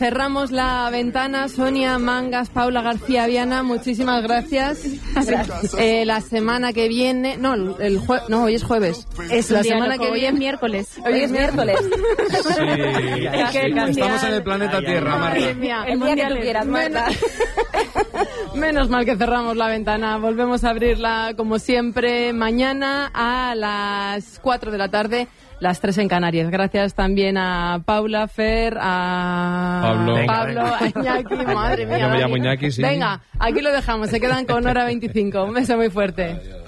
Cerramos la ventana. Sonia Mangas, Paula García Viana, muchísimas gracias. La semana que viene, hoy es jueves. Es la semana que hoy viene es miércoles. Hoy es miércoles. Sí, estamos en el planeta Tierra, Marta. Madre mía. El día que tú quieras, Marta. Menos mal que cerramos la ventana. Volvemos a abrirla como siempre mañana a las 4 de la tarde. Las 3 en Canarias. Gracias también a Paula, Fer, a Pablo, a Iñaki. Madre mía. Yo me llamo Iñaki, sí. Venga, aquí lo dejamos. Se quedan con Hora 25. Un beso muy fuerte.